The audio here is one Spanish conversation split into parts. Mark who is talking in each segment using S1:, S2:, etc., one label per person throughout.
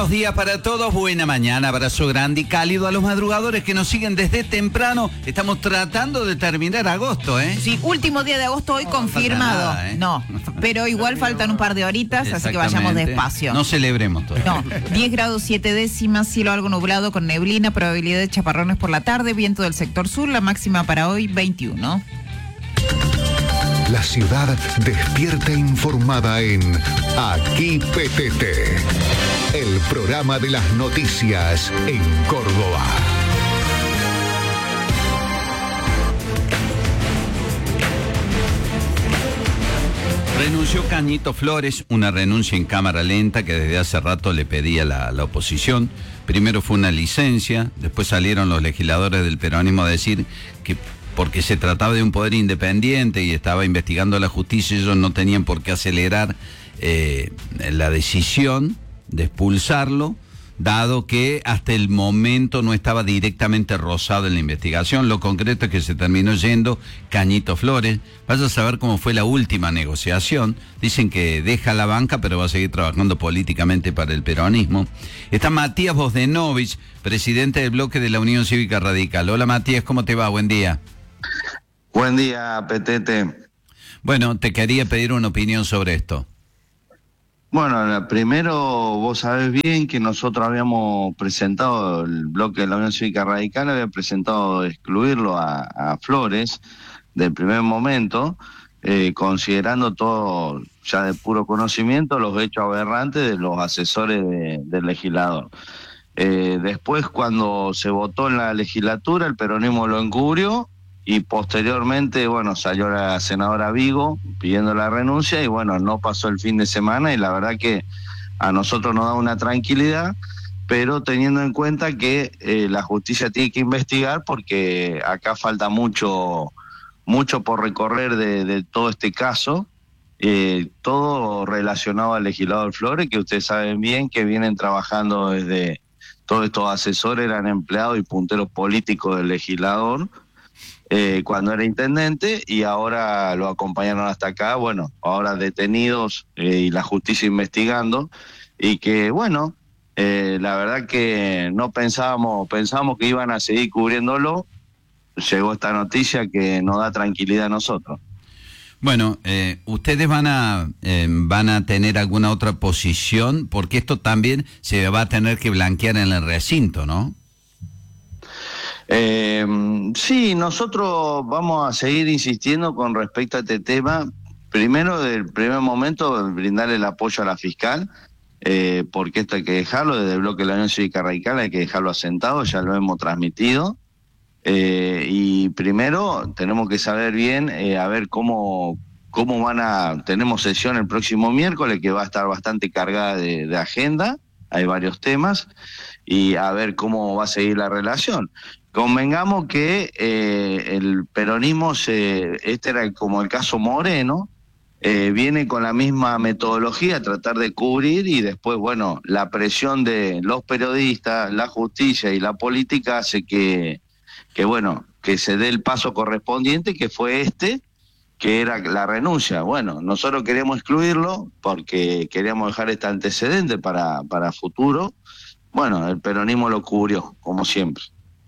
S1: Buenos días para todos, buena mañana, abrazo grande y cálido a los madrugadores que nos siguen desde temprano. Estamos tratando de terminar agosto, ¿eh?
S2: Sí, último día de agosto hoy confirmado.
S1: Nada, ¿eh?
S2: No, pero igual faltan un par de horitas, así que vayamos despacio.
S1: No celebremos todo.
S2: No, 10 grados 7 décimas, cielo algo nublado con neblina, probabilidad de chaparrones por la tarde, viento del sector sur, la máxima para hoy 21.
S3: La ciudad despierta informada en Aquí PTT, el programa de las noticias en Córdoba.
S1: Renunció Cañito Flores, una renuncia en cámara lenta que desde hace rato le pedía la oposición. Primero fue una licencia, después salieron los legisladores del peronismo a decir que porque se trataba de un poder independiente y estaba investigando la justicia, ellos no tenían por qué acelerar la decisión de expulsarlo, dado que hasta el momento no estaba directamente rozado en la investigación. Lo concreto es que se terminó yendo Cañito Flores. Vaya a saber cómo fue la última negociación. Dicen que deja la banca, pero va a seguir trabajando políticamente para el peronismo. Está Matías Bosdenovich, presidente del bloque de la Unión Cívica Radical. Hola Matías, ¿cómo te va? Buen día.
S4: Buen día, Petete.
S1: Bueno, te quería pedir una opinión sobre esto.
S4: Bueno, primero vos sabés bien que nosotros habíamos presentado, el bloque de la Unión Cívica Radical había presentado excluirlo a Flores del primer momento, considerando todo ya de puro conocimiento los hechos aberrantes de los asesores del legislador. Después, cuando se votó en la legislatura, el peronismo lo encubrió y posteriormente, bueno, salió la senadora Vigo pidiendo la renuncia y bueno, no pasó el fin de semana y la verdad que a nosotros nos da una tranquilidad, pero teniendo en cuenta que la justicia tiene que investigar porque acá falta mucho por recorrer de todo este caso, todo relacionado al legislador Flores, que ustedes saben bien que vienen trabajando desde todos estos asesores, eran empleados y punteros políticos del legislador, cuando era intendente y ahora lo acompañaron hasta acá, bueno, ahora detenidos y la justicia investigando y que bueno, la verdad que no pensábamos que iban a seguir cubriéndolo, llegó esta noticia que nos da tranquilidad a nosotros.
S1: Bueno, ustedes van a tener alguna otra posición porque esto también se va a tener que blanquear en el recinto, ¿no?
S4: Sí, nosotros vamos a seguir insistiendo con respecto a este tema. Primero, desde el primer momento, brindar el apoyo a la fiscal, porque esto hay que dejarlo, desde el bloque de la Unión Cívica Radical hay que dejarlo asentado, ya lo hemos transmitido. Y primero, tenemos que saber bien, a ver cómo tenemos sesión el próximo miércoles, que va a estar bastante cargada de agenda, hay varios temas, y a ver cómo va a seguir la relación. Convengamos que el peronismo, este era como el caso Moreno, viene con la misma metodología, tratar de cubrir y después, bueno, la presión de los periodistas, la justicia y la política hace que bueno, que se dé el paso correspondiente, que fue que era la renuncia. Bueno, nosotros queríamos excluirlo porque queríamos dejar este antecedente para futuro. Bueno, el peronismo lo cubrió, como siempre.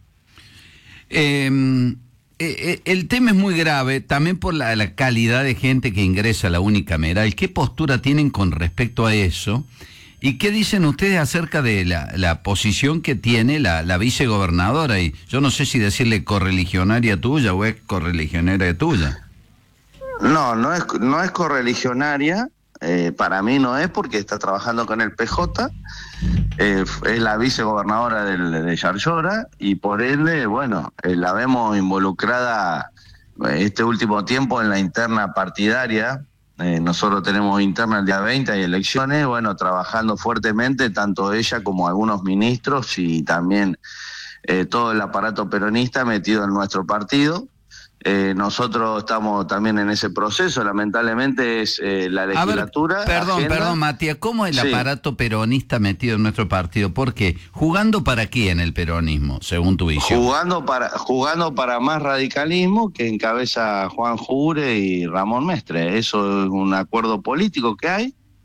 S1: El tema es muy grave, también por la calidad de gente que ingresa a la unicameral. ¿Qué postura tienen con respecto a eso? ¿Y qué dicen ustedes acerca de la posición que tiene la vicegobernadora? Y yo no sé si decirle correligionaria tuya o es correligionaria tuya.
S4: No es correligionaria, para mí no es porque está trabajando con el PJ, es la vicegobernadora de Yarlora y por ende, bueno, la vemos involucrada este último tiempo en la interna partidaria. Nosotros tenemos interna el día 20, hay elecciones, bueno, trabajando fuertemente, tanto ella como algunos ministros y también todo el aparato peronista metido en nuestro partido. Nosotros estamos también en ese proceso, lamentablemente es la legislatura.
S1: Perdón, Matías, ¿cómo el aparato peronista metido en nuestro partido? ¿Por qué? ¿Jugando para quién el peronismo, según tu visión?
S4: Jugando para más radicalismo, que encabeza Juan Jure y Ramón Mestre. Eso es un acuerdo político que hay,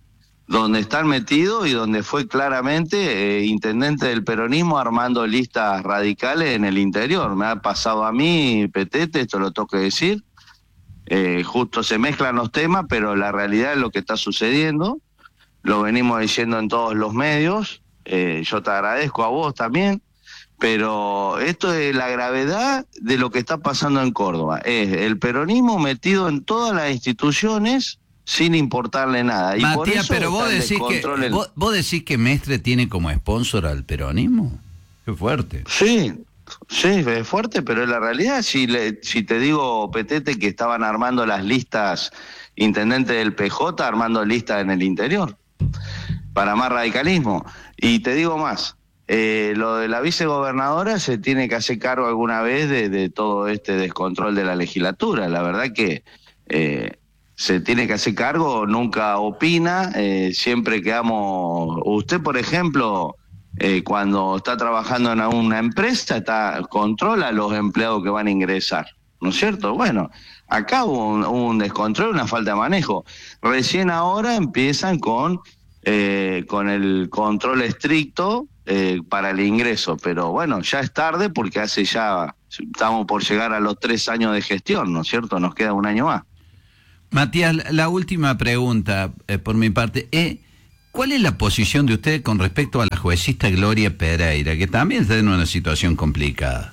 S4: donde están metidos y donde fue claramente intendente del peronismo armando listas radicales en el interior. Me ha pasado a mí, Petete, esto lo tengo que decir. Justo se mezclan los temas, pero la realidad es lo que está sucediendo. Lo venimos diciendo en todos los medios. Yo te agradezco a vos también. Pero esto es la gravedad de lo que está pasando en Córdoba. Es el peronismo metido en todas las instituciones sin importarle nada. Y
S1: Matías,
S4: por eso
S1: pero vos decís que Mestre tiene como sponsor al peronismo. Qué fuerte.
S4: Sí, es fuerte, pero es la realidad. Si te digo, Petete, que estaban armando las listas, intendente del PJ armando listas en el interior, para más radicalismo. Y te digo más, lo de la vicegobernadora se tiene que hacer cargo alguna vez de todo este descontrol de la legislatura. La verdad que se tiene que hacer cargo, nunca opina, siempre quedamos... Usted, por ejemplo, cuando está trabajando en una empresa, controla a los empleados que van a ingresar, ¿no es cierto? Bueno, acá hubo un descontrol, una falta de manejo. Recién ahora empiezan con el control estricto para el ingreso, pero bueno, ya es tarde porque estamos por llegar a los 3 años de gestión, ¿no es cierto? Nos queda un año más.
S1: Matías, la última pregunta por mi parte. ¿Cuál es la posición de usted con respecto a la juecista Gloria Pereira, que también está en una situación complicada?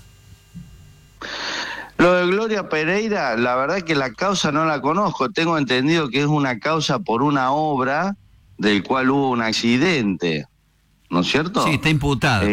S4: Lo de Gloria Pereira, la verdad que la causa no la conozco. Tengo entendido que es una causa por una obra del cual hubo un accidente, ¿no es cierto?
S1: Sí, está imputada.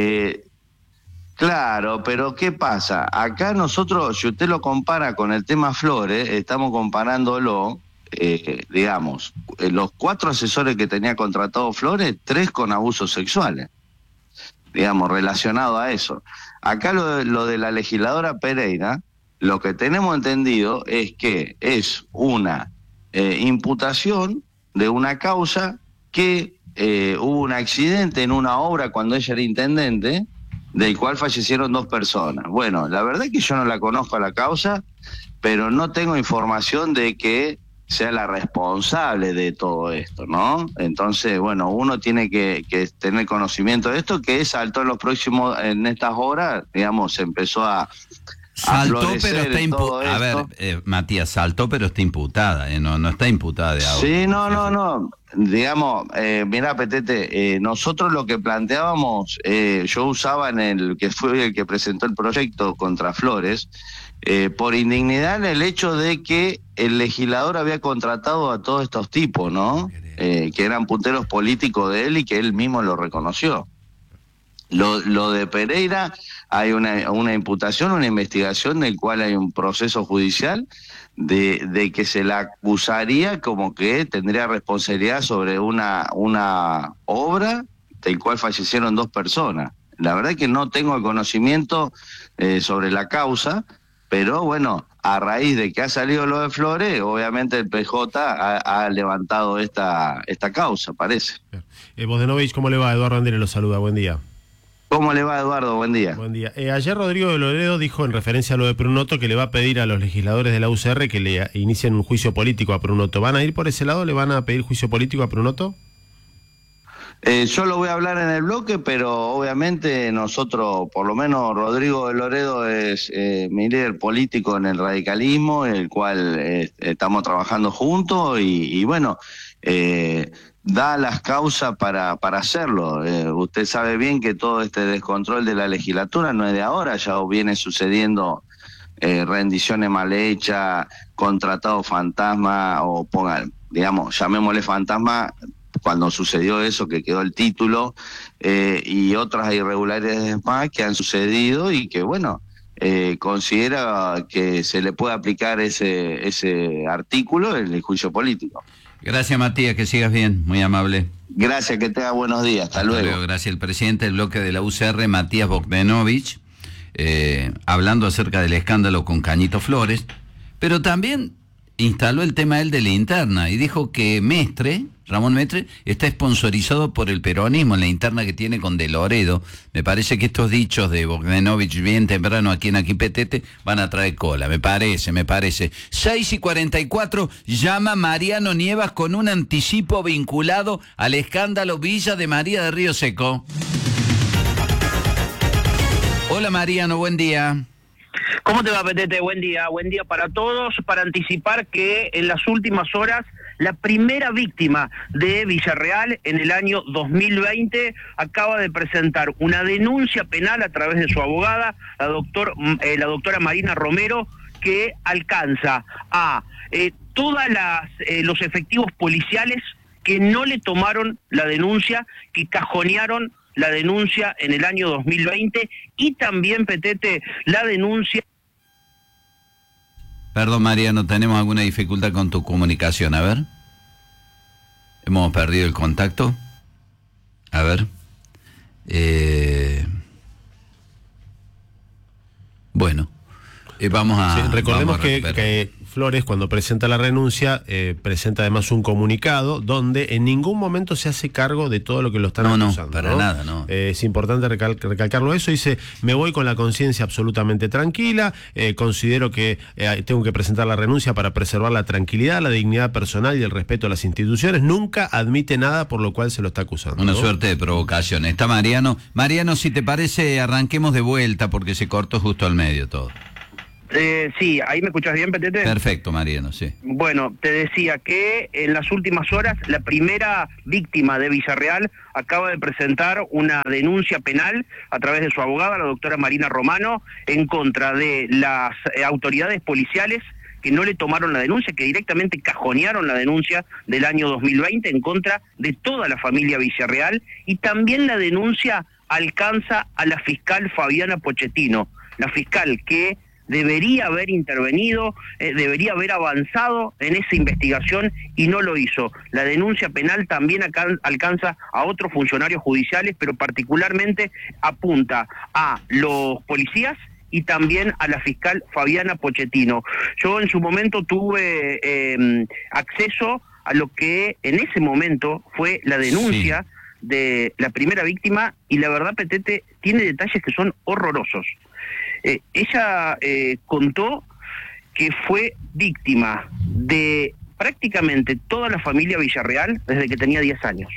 S4: Claro, pero ¿qué pasa? Acá nosotros, si usted lo compara con el tema Flores, estamos comparándolo, digamos, los 4 asesores que tenía contratado Flores, 3 con abusos sexuales, digamos, relacionado a eso. Acá lo de la legisladora Pereira, lo que tenemos entendido es que es una imputación de una causa que hubo un accidente en una obra cuando ella era intendente, del cual fallecieron 2 personas. Bueno, la verdad es que yo no la conozco a la causa, pero no tengo información de que sea la responsable de todo esto, ¿no? Entonces, bueno, uno tiene que tener conocimiento de esto, que saltó en estas horas, digamos, se empezó a
S1: saltó, pero está imputada. A ver, Matías, saltó, pero está imputada, no está imputada de ahora.
S4: Sí, no. Digamos, mira, Petete, nosotros lo que planteábamos, yo usaba que fue el que presentó el proyecto contra Flores, por indignidad en el hecho de que el legislador había contratado a todos estos tipos, ¿no? Que eran punteros políticos de él y que él mismo lo reconoció. Lo de Pereira, hay una imputación, una investigación del cual hay un proceso judicial de que se la acusaría como que tendría responsabilidad sobre una obra del cual fallecieron 2 personas. La verdad es que no tengo el conocimiento sobre la causa, pero bueno, a raíz de que ha salido lo de Flores, obviamente el PJ ha levantado esta causa, parece.
S5: Vodenovic, ¿cómo le va? Eduardo Andere lo saluda, buen día.
S4: ¿Cómo le va, Eduardo? Buen día.
S5: Buen día. Ayer Rodrigo de Loredo dijo, en referencia a lo de Prunoto, que le va a pedir a los legisladores de la UCR que le inicien un juicio político a Prunoto. ¿Van a ir por ese lado? ¿Le van a pedir juicio político a Prunoto?
S4: Yo lo voy a hablar en el bloque, pero obviamente nosotros, por lo menos Rodrigo de Loredo es mi líder político en el radicalismo, el cual estamos trabajando juntos y bueno, da las causas para hacerlo. Usted sabe bien que todo este descontrol de la legislatura no es de ahora, ya viene sucediendo rendiciones mal hechas, contratados fantasma, o llamémosle fantasma, cuando sucedió eso, que quedó el título, y otras irregularidades más que han sucedido y que, bueno, considera que se le puede aplicar ese artículo en el juicio político.
S1: Gracias, Matías, que sigas bien, muy amable.
S4: Gracias, que tenga buenos días, hasta luego.
S1: Gracias. El presidente del bloque de la UCR, Matías Vodenovic, hablando acerca del escándalo con Cañito Flores, pero también instaló el tema él de la interna y dijo que Mestre, Ramón Mestre, está sponsorizado por el peronismo en la interna que tiene con De Loredo. Me parece que estos dichos de Bogdanovich bien temprano aquí en Aquipetete van a traer cola, me parece. 6:44, llama Mariano Nievas con un anticipo vinculado al escándalo Villa de María de Río Seco. Hola Mariano, buen día.
S6: ¿Cómo te va, Petete? Buen día para todos. Para anticipar que en las últimas horas la primera víctima de Villarreal en el año 2020 acaba de presentar una denuncia penal a través de su abogada, la doctora Marina Romero, que alcanza a todos los efectivos policiales que no le tomaron la denuncia, que cajonearon la denuncia en el año 2020 y también, Petete, la denuncia...
S1: Perdón, Mariano, tenemos alguna dificultad con tu comunicación. A ver. Hemos perdido el contacto. A ver. Bueno. Vamos a...
S5: Sí, recordemos
S1: vamos a
S5: que Flores, cuando presenta la renuncia, presenta además un comunicado donde en ningún momento se hace cargo de todo lo que lo están acusando.
S1: No, para nada, no.
S5: Es importante recalcarlo eso. Dice, me voy con la conciencia absolutamente tranquila, considero que tengo que presentar la renuncia para preservar la tranquilidad, la dignidad personal y el respeto a las instituciones. Nunca admite nada por lo cual se lo está acusando.
S1: Una suerte de provocación. Está Mariano. Mariano, si te parece, arranquemos de vuelta porque se cortó justo al medio todo.
S6: Sí, ¿ahí me escuchás bien, Petete?
S1: Perfecto, Mariano, sí.
S6: Bueno, te decía que en las últimas horas la primera víctima de Villarreal acaba de presentar una denuncia penal a través de su abogada, la doctora Marina Romano, en contra de las autoridades policiales que no le tomaron la denuncia, que directamente cajonearon la denuncia del año 2020 en contra de toda la familia Villarreal, y también la denuncia alcanza a la fiscal Fabiana Pochettino, la fiscal que debería haber intervenido, debería haber avanzado en esa investigación y no lo hizo. La denuncia penal también alcanza a otros funcionarios judiciales, pero particularmente apunta a los policías y también a la fiscal Fabiana Pochettino. Yo en su momento tuve acceso a lo que en ese momento fue la denuncia de la primera víctima, y la verdad, Petete, tiene detalles que son horrorosos. Ella contó que fue víctima de prácticamente toda la familia Villarreal desde que tenía 10 años.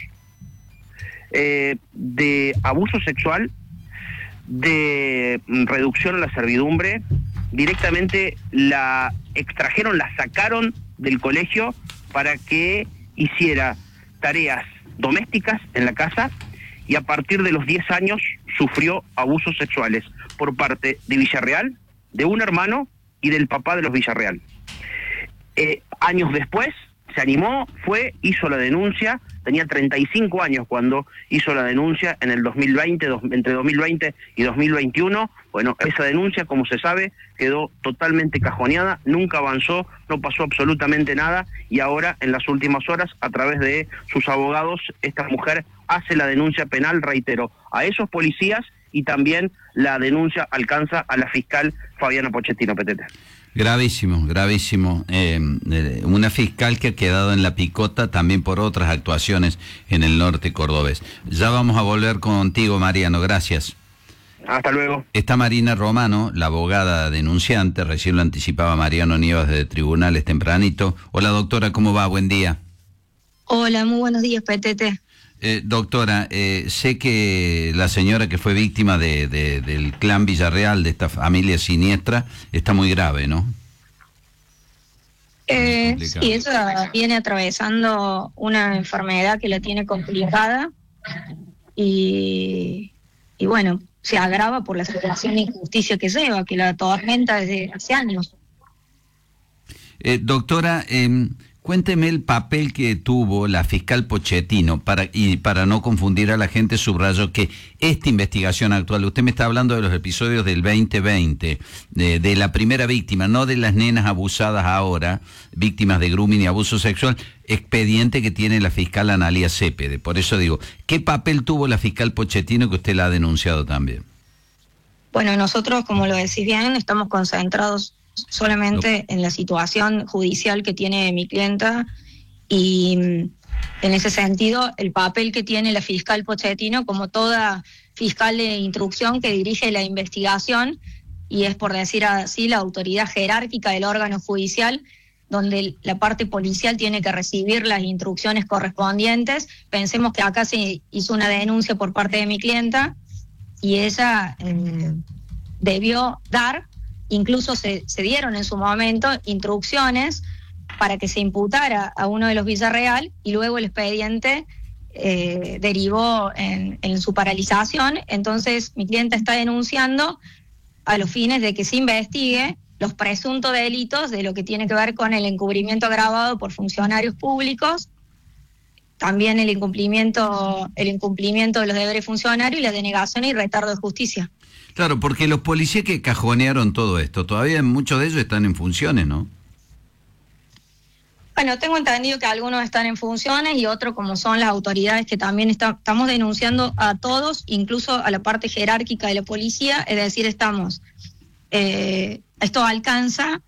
S6: De abuso sexual, de reducción a la servidumbre, directamente la extrajeron, la sacaron del colegio para que hiciera tareas domésticas en la casa, y a partir de los 10 años sufrió abusos sexuales por parte de Villarreal, de un hermano y del papá de los Villarreal. Años después se animó, hizo la denuncia, tenía 35 años cuando hizo la denuncia en el 2020, entre 2020 y 2021. Bueno, esa denuncia, como se sabe, quedó totalmente cajoneada, nunca avanzó, no pasó absolutamente nada, y ahora, en las últimas horas, a través de sus abogados, esta mujer hace la denuncia penal, reitero, a esos policías, y también la denuncia alcanza a la fiscal Fabiana Pochettino, Petete.
S1: Gravísimo, gravísimo. Una fiscal que ha quedado en la picota también por otras actuaciones en el norte cordobés. Ya vamos a volver contigo, Mariano, gracias.
S6: Hasta luego.
S1: Está Marina Romano, la abogada denunciante, recién lo anticipaba Mariano Nievas de Tribunales tempranito. Hola doctora, ¿cómo va? Buen día.
S7: Hola, muy buenos días, Petete.
S1: Doctora, sé que la señora que fue víctima del clan Villarreal, de esta familia siniestra, está muy grave, ¿no?
S7: Sí, ella viene atravesando una enfermedad que la tiene complicada y bueno, se agrava por la situación de injusticia que lleva, que la atormenta desde hace años.
S1: Doctora, cuénteme el papel que tuvo la fiscal Pochettino, para no confundir a la gente, subrayo que esta investigación actual, usted me está hablando de los episodios del 2020, de la primera víctima, no de las nenas abusadas ahora, víctimas de grooming y abuso sexual, expediente que tiene la fiscal Analía Cepede. Por eso digo, ¿qué papel tuvo la fiscal Pochettino que usted la ha denunciado también?
S7: Bueno, nosotros, como lo decís bien, estamos concentrados solamente en la situación judicial que tiene mi clienta, y en ese sentido el papel que tiene la fiscal Pochettino como toda fiscal de instrucción que dirige la investigación, y es, por decir así, la autoridad jerárquica del órgano judicial, donde la parte policial tiene que recibir las instrucciones correspondientes. Pensemos que acá se hizo una denuncia por parte de mi clienta y ella debió dar, incluso se dieron en su momento instrucciones para que se imputara a uno de los Villarreal, y luego el expediente derivó en su paralización. Entonces mi clienta está denunciando a los fines de que se investigue los presuntos delitos de lo que tiene que ver con el encubrimiento agravado por funcionarios públicos, también el incumplimiento de los deberes funcionarios y la denegación y retardo de justicia.
S1: Claro, porque los policías que cajonearon todo esto, todavía muchos de ellos están en funciones, ¿no?
S7: Bueno, tengo entendido que algunos están en funciones y otros, como son las autoridades, que también estamos denunciando a todos, incluso a la parte jerárquica de la policía, es decir, esto alcanza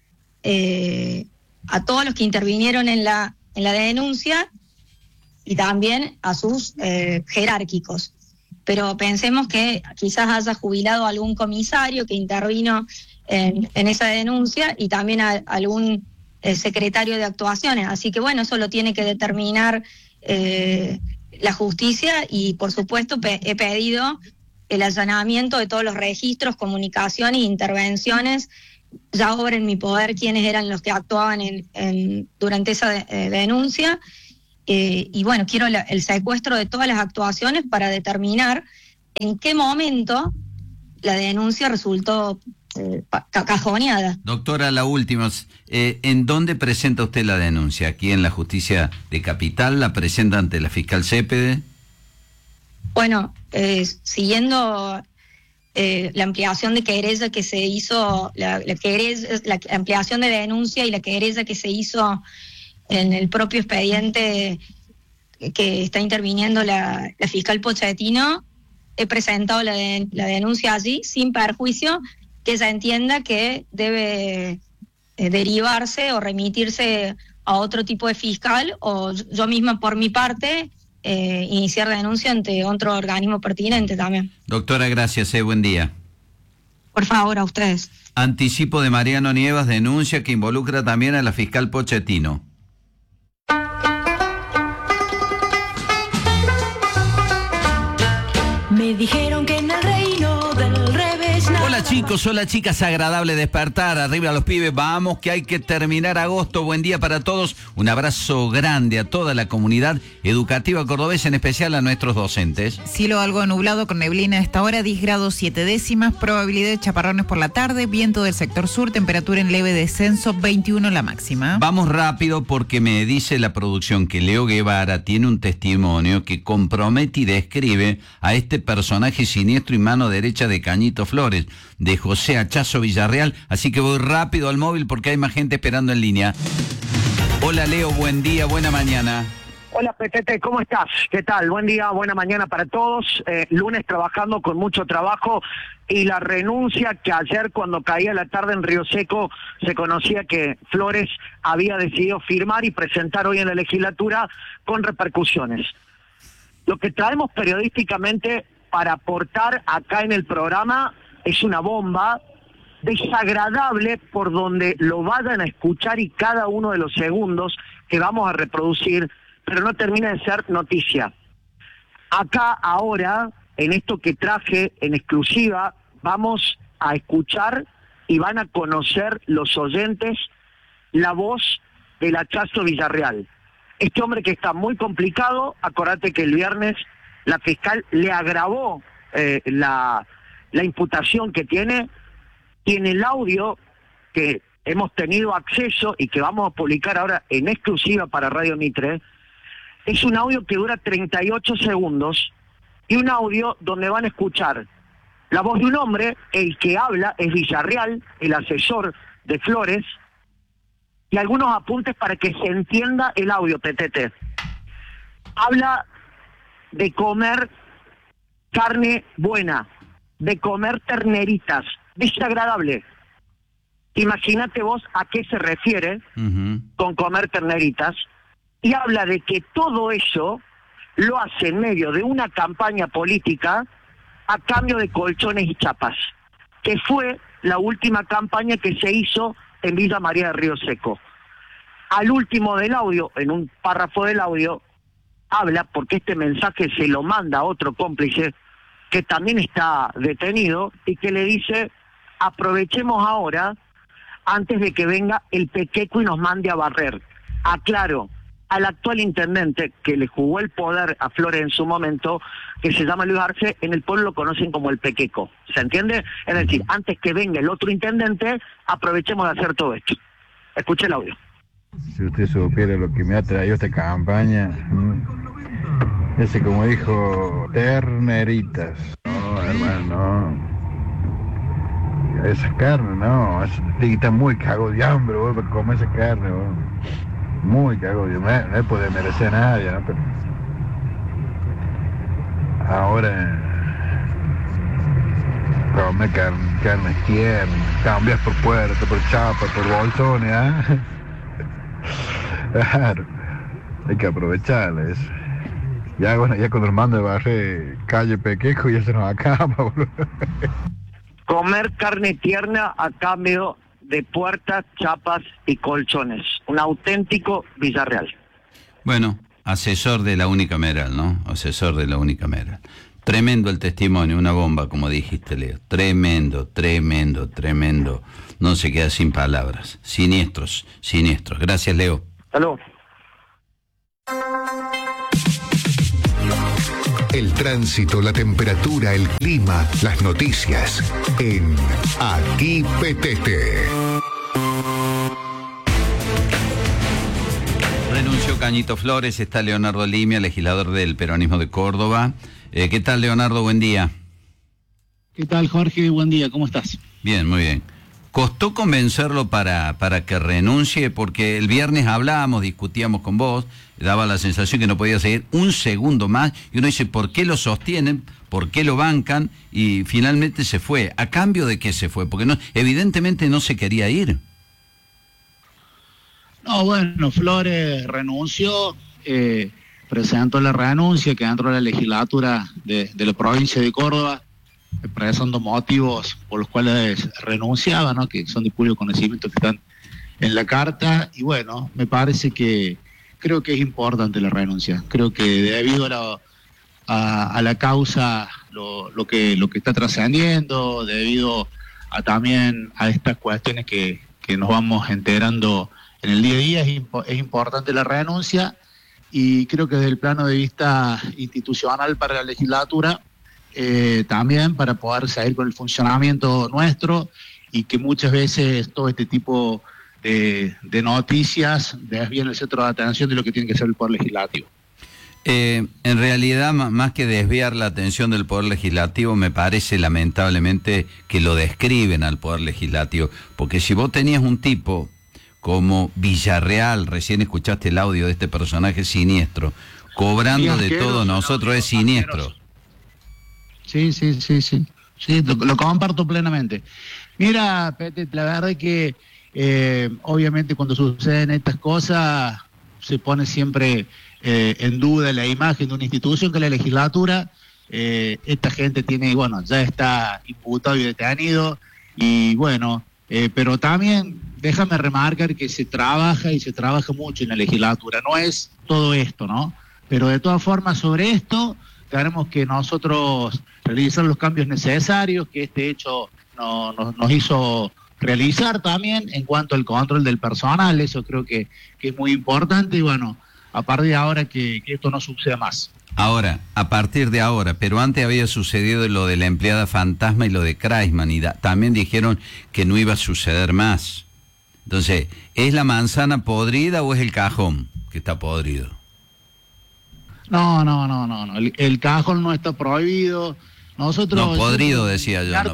S7: a todos los que intervinieron en la denuncia y también a sus jerárquicos. Pero pensemos que quizás haya jubilado algún comisario que intervino en esa denuncia y también a algún secretario de actuaciones. Así que bueno, eso lo tiene que determinar la justicia, y por supuesto he pedido el allanamiento de todos los registros, comunicaciones e intervenciones. Ya obra en mi poder quiénes eran los que actuaban durante esa denuncia. Y bueno, quiero el secuestro de todas las actuaciones para determinar en qué momento la denuncia resultó cajoneada.
S1: Doctora, la última, ¿en dónde presenta usted la denuncia? ¿Aquí en la Justicia de Capital? ¿La presenta ante la fiscal Cepede?
S7: Bueno, siguiendo la ampliación de querella que se hizo, la ampliación de denuncia y la querella que se hizo en el propio expediente que está interviniendo la fiscal Pochettino, he presentado la denuncia allí sin perjuicio que ella entienda que debe derivarse o remitirse a otro tipo de fiscal, o yo misma por mi parte iniciar denuncia ante otro organismo pertinente también.
S1: Doctora, gracias, buen día.
S7: Por favor, a ustedes.
S1: Anticipo de Mariano Nievas, denuncia que involucra también a la fiscal Pochettino.
S8: Me dijeron que en el reino del revés nada.
S1: Hola chicos, hola chicas, agradable despertar, arriba los pibes, vamos que hay que terminar agosto, buen día para todos, un abrazo grande a toda la comunidad educativa cordobesa, en especial a nuestros docentes.
S2: Cielo algo nublado con neblina a esta hora, 10 grados 7 décimas, probabilidad de chaparrones por la tarde, viento del sector sur, temperatura en leve descenso, 21 la máxima.
S1: Vamos rápido porque me dice la producción que Leo Guevara tiene un testimonio que compromete y describe a este personaje siniestro y mano derecha de Cañito Flores, de José Hachazo Villarreal, así que voy rápido al móvil porque hay más gente esperando en línea. Hola Leo, buen día, buena mañana.
S9: Hola Petete, ¿cómo estás? ¿Qué tal? Buen día, buena mañana para todos. Lunes trabajando con mucho trabajo, y la renuncia que ayer cuando caía la tarde en Río Seco se conocía que Flores había decidido firmar y presentar hoy en la legislatura, con repercusiones. Lo que traemos periodísticamente para aportar acá en el programa es una bomba desagradable por donde lo vayan a escuchar y cada uno de los segundos que vamos a reproducir, pero no termina de ser noticia. Acá ahora, en esto que traje en exclusiva, vamos a escuchar y van a conocer los oyentes la voz del Hachazo Villarreal. Este hombre que está muy complicado, acordate que el viernes la fiscal le agravó la imputación que tiene, y en el audio que hemos tenido acceso y que vamos a publicar ahora en exclusiva para Radio Mitre, es un audio que dura 38 segundos y un audio donde van a escuchar la voz de un hombre, el que habla es Villarreal, el asesor de Flores, y algunos apuntes para que se entienda el audio, TTT. Habla de comer carne buena, de comer terneritas, desagradable. Imagínate vos a qué se refiere con comer terneritas, y habla de que todo eso lo hace en medio de una campaña política a cambio de colchones y chapas, que fue la última campaña que se hizo en Villa María de Río Seco. Al último del audio, en un párrafo del audio, habla, porque este mensaje se lo manda a otro cómplice que también está detenido, y que le dice: aprovechemos ahora antes de que venga el pequeco y nos mande a barrer. Aclaro, al actual intendente que le jugó el poder a Flores en su momento, que se llama Luis Arce, en el pueblo lo conocen como el pequeco. ¿Se entiende? Es decir, antes que venga el otro intendente, aprovechemos de hacer todo esto. Escuche el audio.
S10: Si usted supiera lo que me ha traído esta campaña, ese, como dijo, terneritas. No, hermano, no. Esa carne, no, está muy cago de hambre, voy a comer esa carne, bro. Muy cago de hambre, no le puede merecer a nadie, ¿no? Pero ahora, comer carne tierna, cambias por puerta, por chapa, por bolsones, ¿ah? Claro, hay que aprovecharla eso. Ya, bueno, ya cuando el mando de barre calle Pequejo ya se nos acaba, boludo.
S9: Comer carne tierna a cambio de puertas, chapas y colchones. Un auténtico Villarreal.
S1: Bueno, asesor de la unicameral, ¿no? Asesor de la unicameral. Tremendo el testimonio, una bomba, como dijiste, Leo. Tremendo, tremendo, tremendo. No se queda sin palabras. Siniestros, siniestros. Gracias, Leo.
S9: Hasta luego.
S3: El tránsito, la temperatura, el clima, las noticias en Aquí Petete.
S1: Renunció Cañito Flores, está Leonardo Limia, legislador del peronismo de Córdoba. ¿Qué tal, Leonardo? Buen día.
S11: ¿Qué tal, Jorge? Buen día, ¿cómo estás?
S1: Bien, muy bien. ¿Costó convencerlo para que renuncie? Porque el viernes hablábamos, discutíamos con vos, daba la sensación que no podía seguir un segundo más, y uno dice, ¿por qué lo sostienen? ¿Por qué lo bancan? Y finalmente se fue. ¿A cambio de qué se fue? Porque no, evidentemente no se quería ir.
S11: No, bueno, Flores renunció, presentó la renuncia, que dentro de la legislatura de la provincia de Córdoba, expresando motivos por los cuales renunciaba, ¿no? Que son de público conocimiento, que están en la carta. Y bueno, me parece que creo que es importante la renuncia. Creo que debido a la causa, lo que está trascendiendo, debido a también a estas cuestiones que nos vamos enterando en el día a día, es importante la renuncia. Y creo que desde el plano de vista institucional para la legislatura, también para poder seguir con el funcionamiento nuestro, y que muchas veces todo este tipo de noticias desvían el centro de atención de lo que tiene que ser el Poder Legislativo.
S1: En realidad, más que desviar la atención del Poder Legislativo, me parece lamentablemente que lo describen al Poder Legislativo, porque si vos tenías un tipo como Villarreal, recién escuchaste el audio de este personaje siniestro, cobrando de todos nosotros, es siniestro.
S11: Sí, lo comparto plenamente. Mira, Pete, la verdad es que obviamente cuando suceden estas cosas se pone siempre en duda la imagen de una institución que es la legislatura. Esta gente ya está imputado y detenido, y bueno, pero también déjame remarcar que se trabaja mucho en la legislatura, no es todo esto, ¿no? Pero de todas formas, sobre esto tenemos que nosotros realizar los cambios necesarios que este hecho nos hizo realizar también en cuanto al control del personal. Eso creo que es muy importante, y bueno, a partir de ahora que esto no suceda más.
S1: Ahora, a partir de ahora, pero antes había sucedido lo de la empleada fantasma y lo de Kreisman, y también dijeron que no iba a suceder más. Entonces, ¿es la manzana podrida o es el cajón que está podrido?
S11: No. El cajón no está prohibido. Nosotros...
S1: No, podrido decía yo.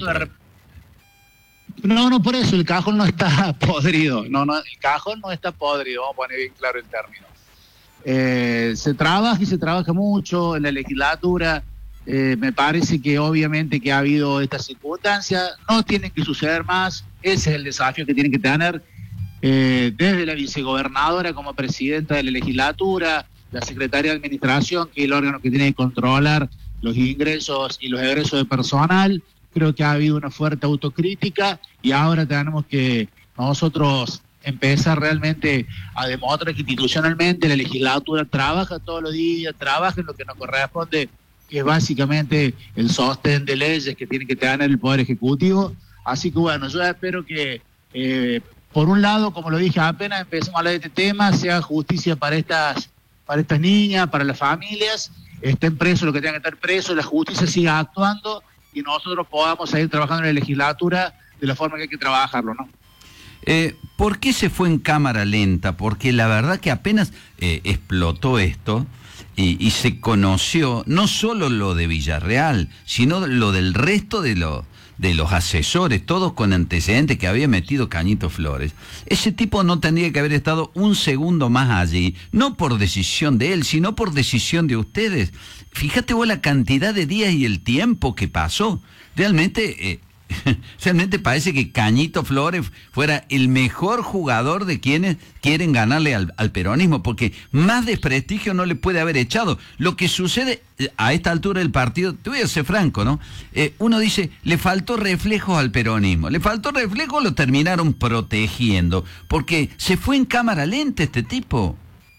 S11: No, por eso, el cajón no está podrido. No, el cajón no está podrido, vamos a poner bien claro el término. Se trabaja y se trabaja mucho en la legislatura. Me parece que obviamente que ha habido esta circunstancia, no tienen que suceder más, ese es el desafío que tienen que tener desde la vicegobernadora como presidenta de la legislatura, la secretaria de administración, que es el órgano que tiene que controlar los ingresos y los egresos de personal. Creo que ha habido una fuerte autocrítica y ahora tenemos que nosotros empezar realmente a demostrar que institucionalmente la legislatura trabaja todos los días, trabaja en lo que nos corresponde, que es básicamente el sostén de leyes que tiene que tener el Poder Ejecutivo. Así que bueno, yo espero que, por un lado, como lo dije, apenas empecemos a hablar de este tema, sea justicia para estas niñas, para las familias, estén presos los que tengan que estar presos, la justicia siga actuando y nosotros podamos seguir trabajando en la legislatura de la forma que hay que trabajarlo, ¿no?
S1: ¿Por qué se fue en cámara lenta? Porque la verdad que apenas explotó esto y se conoció no solo lo de Villarreal, sino lo del resto de los asesores, todos con antecedentes que había metido Cañito Flores. Ese tipo no tendría que haber estado un segundo más allí, no por decisión de él, sino por decisión de ustedes. Fíjate vos la cantidad de días y el tiempo que pasó. Realmente parece que Cañito Flores fuera el mejor jugador de quienes quieren ganarle al peronismo, porque más desprestigio no le puede haber echado. Lo que sucede a esta altura del partido, te voy a ser franco, ¿no? Uno dice, le faltó reflejos al peronismo. Le faltó reflejos, lo terminaron protegiendo, porque se fue en cámara lenta este tipo.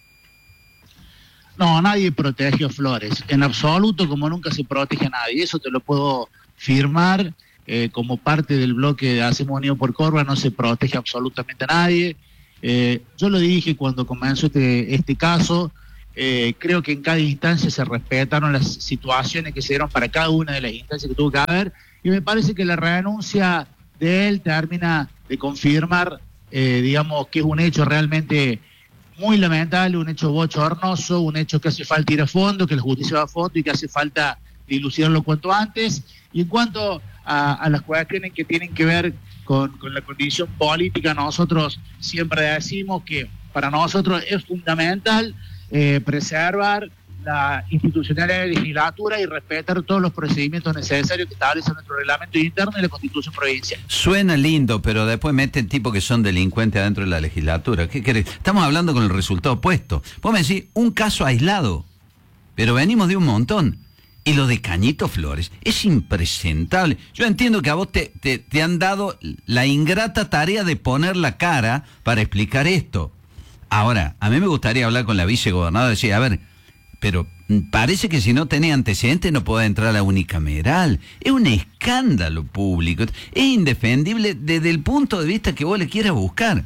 S11: No, nadie protegió a Flores, en absoluto, como nunca se protege a nadie. Eso te lo puedo firmar. Como parte del bloque de Hacemos Unido por Córdoba no se protege absolutamente a nadie. Yo lo dije cuando comenzó este caso, creo que en cada instancia se respetaron las situaciones que se dieron para cada una de las instancias que tuvo que haber, y me parece que la renuncia de él termina de confirmar, digamos, que es un hecho realmente muy lamentable, un hecho bochornoso, un hecho que hace falta ir a fondo, que la justicia va a fondo y que hace falta dilucidarlo cuanto antes. Y en cuanto a las cuestiones que tienen que ver con la condición política, nosotros siempre decimos que para nosotros es fundamental preservar la institucionalidad de la legislatura y respetar todos los procedimientos necesarios que establece nuestro reglamento interno y la Constitución provincial.
S1: Suena lindo, pero después meten tipos que son delincuentes adentro de la legislatura. ¿Qué querés? Estamos hablando con el resultado opuesto. Vos me decís, un caso aislado, pero venimos de un montón. Y lo de Cañito Flores es impresentable. Yo entiendo que a vos te han dado la ingrata tarea de poner la cara para explicar esto. Ahora, a mí me gustaría hablar con la vicegobernadora y decir, a ver, pero parece que si no tenés antecedentes no podés entrar a la unicameral. Es un escándalo público. Es indefendible desde el punto de vista que vos le quieras buscar.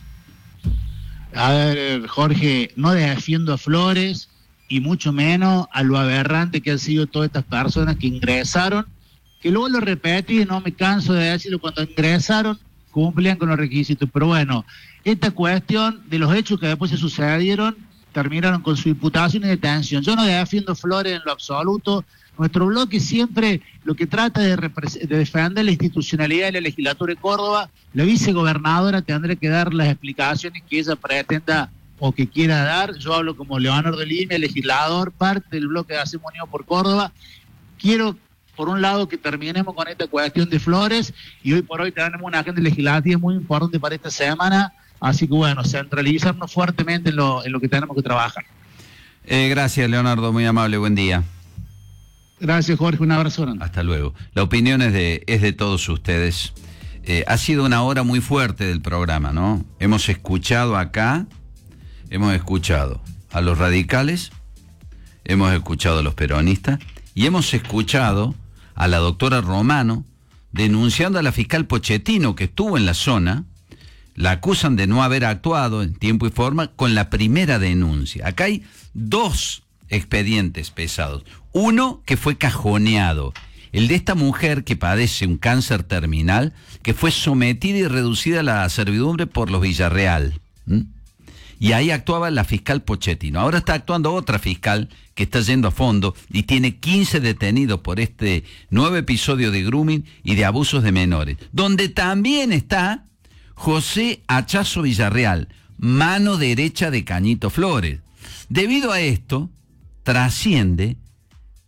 S11: A ver, Jorge, no defiendo a Flores y mucho menos a lo aberrante que han sido todas estas personas que ingresaron, que luego lo repetí y no me canso de decirlo, cuando ingresaron cumplían con los requisitos, pero bueno, esta cuestión de los hechos que después se sucedieron terminaron con su imputación y detención. Yo no defiendo Flores en lo absoluto. Nuestro bloque siempre lo que trata de defender la institucionalidad de la legislatura de Córdoba. La vicegobernadora tendrá que dar las explicaciones que ella pretenda o que quiera dar. Yo hablo como Leonardo Lima, legislador, parte del bloque de Hacemos Unido por Córdoba. Quiero, por un lado, que terminemos con esta cuestión de Flores, y hoy por hoy tenemos una agenda legislativa muy importante para esta semana, así que bueno, centralizarnos fuertemente en lo que tenemos que trabajar.
S1: Gracias, Leonardo, muy amable, buen día.
S11: Gracias, Jorge, un abrazo.
S1: Hasta luego. La opinión es de todos ustedes. Ha sido una hora muy fuerte del programa, ¿no? Hemos escuchado acá, hemos escuchado a los radicales, hemos escuchado a los peronistas y hemos escuchado a la doctora Romano denunciando a la fiscal Pochettino, que estuvo en la zona. La acusan de no haber actuado en tiempo y forma con la primera denuncia. Acá hay dos expedientes pesados. Uno que fue cajoneado, el de esta mujer que padece un cáncer terminal, que fue sometida y reducida a la servidumbre por los Villarreal. Y ahí actuaba la fiscal Pochettino. Ahora está actuando otra fiscal que está yendo a fondo y tiene 15 detenidos por este nuevo episodio de grooming y de abusos de menores, donde también está José Hachazo Villarreal, mano derecha de Cañito Flores. Debido a esto, trasciende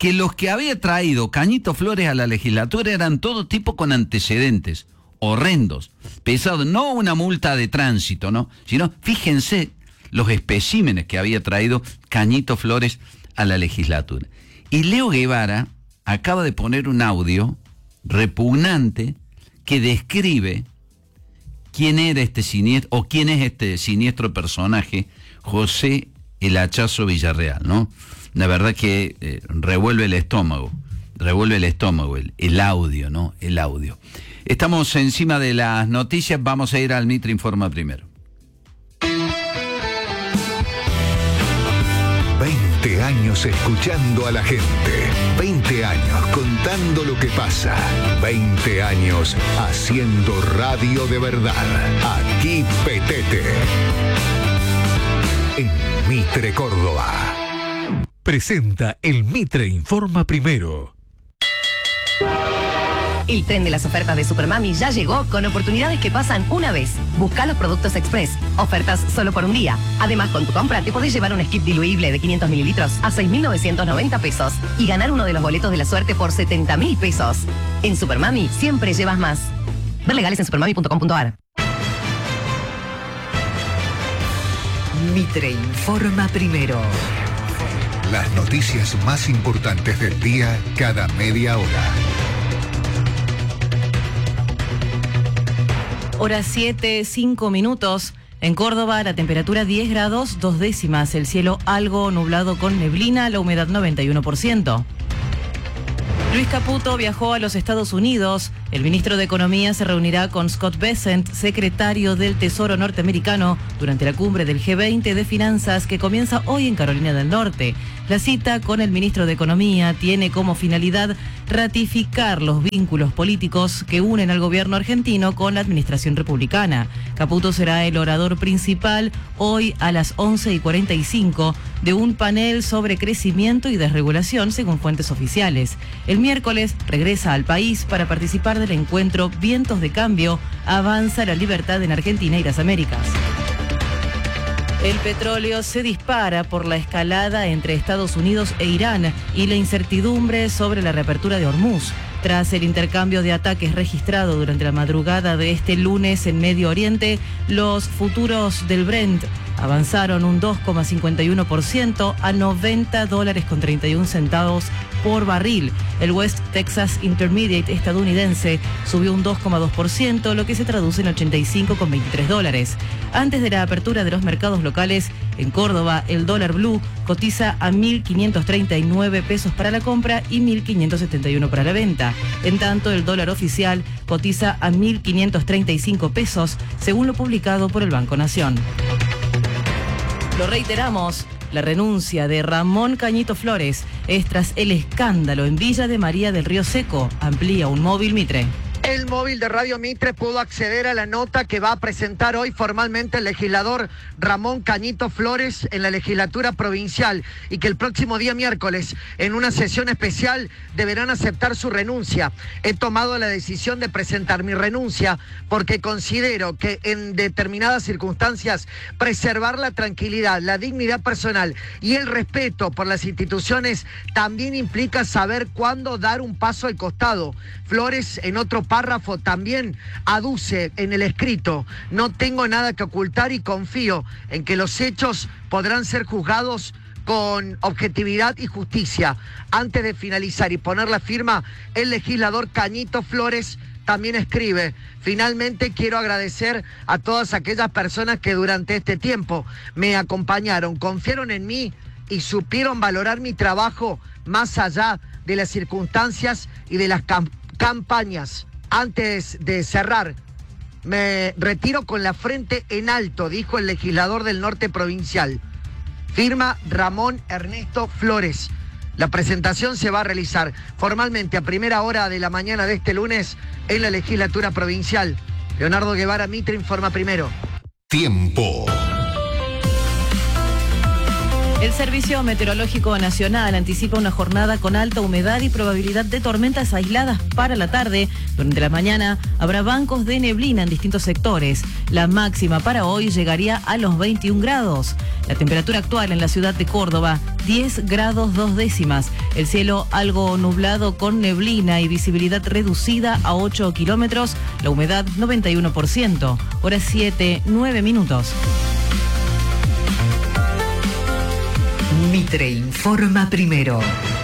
S1: que los que había traído Cañito Flores a la legislatura eran todo tipo con antecedentes horrendos, pesados, no una multa de tránsito, ¿no? Sino, fíjense los especímenes que había traído Cañito Flores a la legislatura. Y Leo Guevara acaba de poner un audio repugnante que describe quién era este siniestro, o quién es este siniestro personaje, José el Hachazo Villarreal, ¿no? La verdad que revuelve el estómago, el audio, ¿no? El audio. Estamos encima de las noticias, vamos a ir al Mitre Informa primero.
S3: 20 años escuchando a la gente, 20 años contando lo que pasa, 20 años haciendo radio de verdad. Aquí Petete, en Mitre Córdoba.
S12: Presenta el Mitre Informa primero.
S13: El tren de las ofertas de Supermami ya llegó con oportunidades que pasan una vez. Busca los productos Express. Ofertas solo por un día. Además, con tu compra te podés llevar un skip diluible de 500 mililitros a 6.990 pesos y ganar uno de los boletos de la suerte por 70.000 pesos. En Supermami siempre llevas más. Ver legales en supermami.com.ar.
S12: Mitre Informa primero.
S3: Las noticias más importantes del día cada media hora.
S14: Hora 7, 5 minutos. En Córdoba, la temperatura 10 grados, 2 décimas. El cielo algo nublado con neblina, la humedad 91%. Luis Caputo viajó a los Estados Unidos. El ministro de Economía se reunirá con Scott Bessent, secretario del Tesoro norteamericano, durante la cumbre del G20 de Finanzas que comienza hoy en Carolina del Norte. La cita con el ministro de Economía tiene como finalidad ratificar los vínculos políticos que unen al gobierno argentino con la administración republicana. Caputo será el orador principal hoy a las 11:45 de un panel sobre crecimiento y desregulación, según fuentes oficiales. El miércoles regresa al país para participar del encuentro Vientos de Cambio, avanza la libertad en Argentina y las Américas. El petróleo se dispara por la escalada entre Estados Unidos e Irán y la incertidumbre sobre la reapertura de Hormuz. Tras el intercambio de ataques registrado durante la madrugada de este lunes en Medio Oriente, los futuros del Brent avanzaron un 2,51% a $90.31 por barril. El West Texas Intermediate estadounidense subió un 2,2%, lo que se traduce en $85,23. Antes de la apertura de los mercados locales, en Córdoba, el dólar blue cotiza a 1.539 pesos para la compra y 1.571 para la venta. En tanto, el dólar oficial cotiza a 1.535 pesos, según lo publicado por el Banco Nación. Lo reiteramos, la renuncia de Ramón Cañito Flores es tras el escándalo en Villa de María del Río Seco. Amplía un móvil Mitre.
S9: El móvil de Radio Mitre pudo acceder a la nota que va a presentar hoy formalmente el legislador Ramón Cañito Flores en la legislatura provincial y que el próximo día miércoles, en una sesión especial, deberán aceptar su renuncia. He tomado la decisión de presentar mi renuncia porque considero que en determinadas circunstancias preservar la tranquilidad, la dignidad personal y el respeto por las instituciones también implica saber cuándo dar un paso al costado. Flores, en otro párrafo, también aduce en el escrito: no tengo nada que ocultar y confío en que los hechos podrán ser juzgados con objetividad y justicia. Antes de finalizar y poner la firma, el legislador Cañito Flores también escribe: finalmente quiero agradecer a todas aquellas personas que durante este tiempo me acompañaron, confiaron en mí y supieron valorar mi trabajo más allá de las circunstancias y de las campañas. Antes de cerrar, me retiro con la frente en alto, dijo el legislador del norte provincial. Firma Ramón Ernesto Flores. La presentación se va a realizar formalmente a primera hora de la mañana de este lunes en la legislatura provincial. Leonardo Guevara, Mitre Informa primero.
S3: Tiempo.
S14: El Servicio Meteorológico Nacional anticipa una jornada con alta humedad y probabilidad de tormentas aisladas para la tarde. Durante la mañana habrá bancos de neblina en distintos sectores. La máxima para hoy llegaría a los 21 grados. La temperatura actual en la ciudad de Córdoba, 10 grados 2 décimas. El cielo algo nublado con neblina y visibilidad reducida a 8 kilómetros. La humedad 91%. Hora 7, 9 minutos.
S12: Mitre informa primero.